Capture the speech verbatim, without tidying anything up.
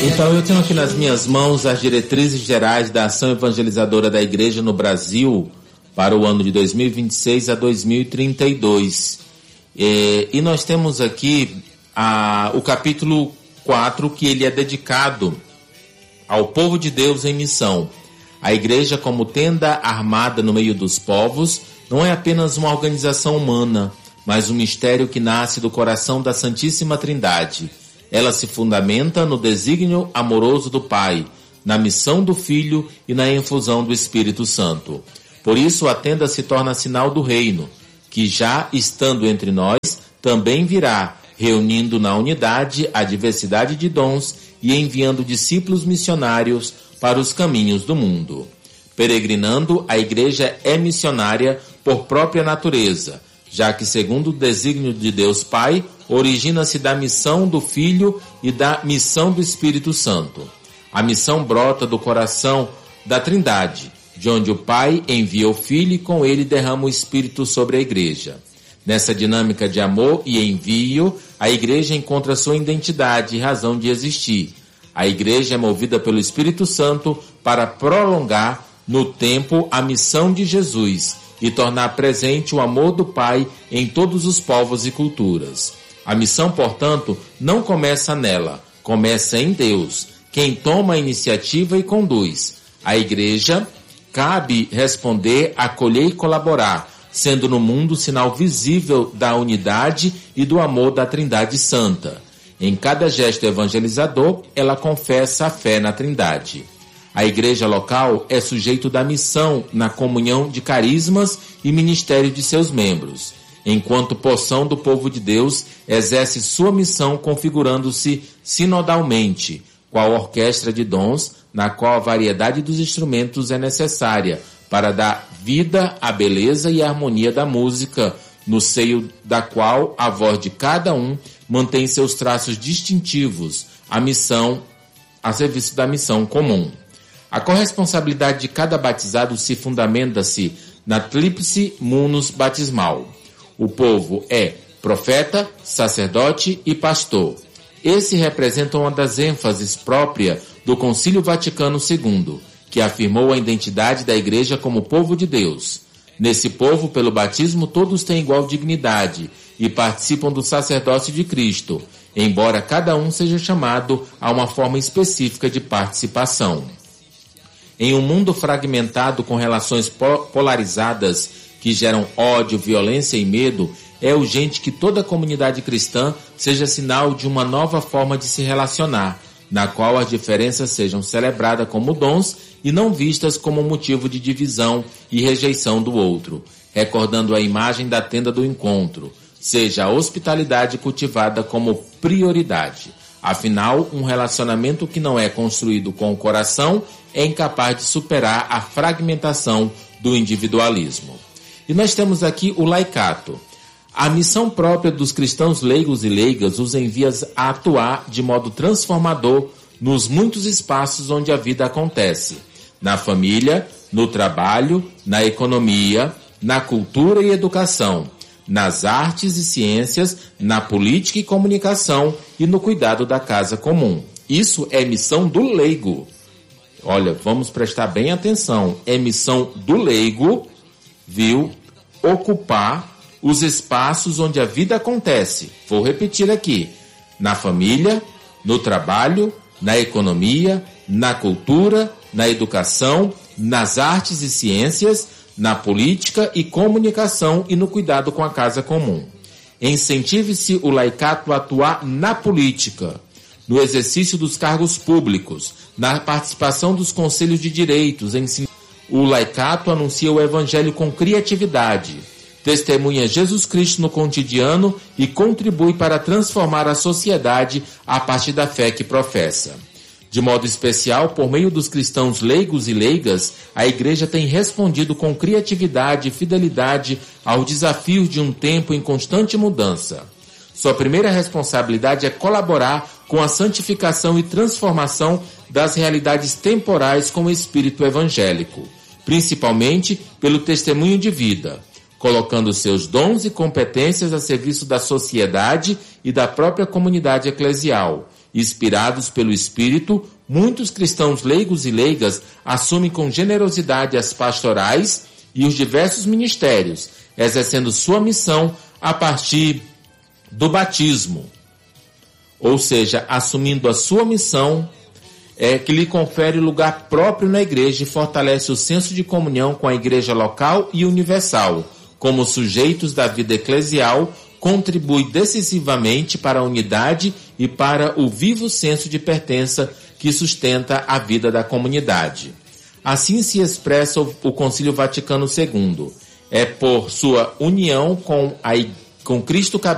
Então eu tenho aqui nas minhas mãos as diretrizes gerais da ação evangelizadora da Igreja no Brasil para o ano de dois mil e vinte e seis a dois mil e trinta e dois. E, e nós temos aqui a, o capítulo quatro, que ele é dedicado ao povo de Deus em missão. A Igreja, como tenda armada no meio dos povos, não é apenas uma organização humana, mas um mistério que nasce do coração da Santíssima Trindade. Ela se fundamenta no desígnio amoroso do Pai, na missão do Filho e na infusão do Espírito Santo. Por isso a tenda se torna sinal do reino, que já estando entre nós, também virá, reunindo na unidade a diversidade de dons e enviando discípulos missionários para os caminhos do mundo. Peregrinando, a Igreja é missionária por própria natureza, já que, segundo o desígnio de Deus Pai, origina-se da missão do Filho e da missão do Espírito Santo. A missão brota do coração da Trindade, de onde o Pai envia o Filho e com ele derrama o Espírito sobre a Igreja. Nessa dinâmica de amor e envio, a Igreja encontra sua identidade e razão de existir. A Igreja é movida pelo Espírito Santo para prolongar no tempo a missão de Jesus e tornar presente o amor do Pai em todos os povos e culturas. A missão, portanto, não começa nela, começa em Deus, quem toma a iniciativa e conduz. A Igreja cabe responder, acolher e colaborar, sendo no mundo sinal visível da unidade e do amor da Trindade Santa. Em cada gesto evangelizador, ela confessa a fé na Trindade. A igreja local é sujeito da missão na comunhão de carismas e ministério de seus membros, enquanto porção do povo de Deus exerce sua missão configurando-se sinodalmente, qual orquestra de dons, na qual a variedade dos instrumentos é necessária para dar vida à beleza e à harmonia da música, no seio da qual a voz de cada um mantém seus traços distintivos, a missão, a serviço da missão comum. A corresponsabilidade de cada batizado se fundamenta-se na tríplice munus batismal. O povo é profeta, sacerdote e pastor. Esse representa uma das ênfases própria do Concílio Vaticano segundo, que afirmou a identidade da Igreja como povo de Deus. Nesse povo, pelo batismo, todos têm igual dignidade e participam do sacerdócio de Cristo, embora cada um seja chamado a uma forma específica de participação. Em um mundo fragmentado com relações polarizadas que geram ódio, violência e medo, é urgente que toda a comunidade cristã seja sinal de uma nova forma de se relacionar, na qual as diferenças sejam celebradas como dons e não vistas como motivo de divisão e rejeição do outro, recordando a imagem da tenda do encontro, seja a hospitalidade cultivada como prioridade. Afinal, um relacionamento que não é construído com o coração é incapaz de superar a fragmentação do individualismo. E nós temos aqui o laicato. A missão própria dos cristãos leigos e leigas os envia a atuar de modo transformador nos muitos espaços onde a vida acontece, na família, no trabalho, na economia, na cultura e educação, nas artes e ciências, na política e comunicação e no cuidado da casa comum. Isso é missão do leigo. Olha, vamos prestar bem atenção. É missão do leigo, viu, ocupar os espaços onde a vida acontece. Vou repetir aqui. Na família, no trabalho, na economia, na cultura, na educação, nas artes e ciências, na política e comunicação e no cuidado com a casa comum. Incentive-se o laicato a atuar na política, no exercício dos cargos públicos, na participação dos conselhos de direitos. O laicato anuncia o evangelho com criatividade, testemunha Jesus Cristo no cotidiano e contribui para transformar a sociedade a partir da fé que professa. De modo especial, por meio dos cristãos leigos e leigas, a Igreja tem respondido com criatividade e fidelidade aos desafios de um tempo em constante mudança. Sua primeira responsabilidade é colaborar com a santificação e transformação das realidades temporais com o espírito evangélico, principalmente pelo testemunho de vida, colocando seus dons e competências a serviço da sociedade e da própria comunidade eclesial, Inspirados pelo Espírito, muitos cristãos leigos e leigas assumem com generosidade as pastorais e os diversos ministérios, exercendo sua missão a partir do batismo. Ou seja, assumindo a sua missão, é, que lhe confere lugar próprio na igreja e fortalece o senso de comunhão com a igreja local e universal. Como sujeitos da vida eclesial, contribui decisivamente para a unidade e para o vivo senso de pertença que sustenta a vida da comunidade. Assim se expressa o, o Concílio Vaticano segundo. É por sua união com, a, com Cristo